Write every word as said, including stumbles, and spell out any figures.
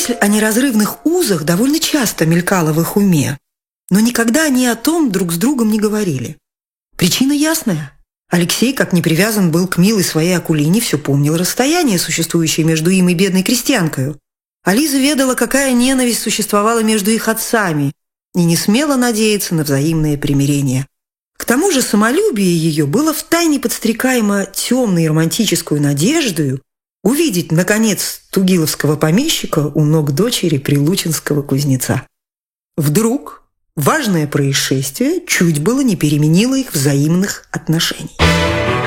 Мысль о неразрывных узах довольно часто мелькала в их уме, но никогда они о том друг с другом не говорили. Причина ясная. Алексей, как не привязан был к милой своей Акулине, все помнил расстояние, существующее между им и бедной крестьянкою. А Лиза ведала, какая ненависть существовала между их отцами, и не смела надеяться на взаимное примирение. К тому же самолюбие ее было втайне подстрекаемо темной романтическую надеждою увидеть, наконец, тугиловского помещика у ног дочери прилучинского кузнеца. Вдруг важное происшествие чуть было не переменило их взаимных отношений.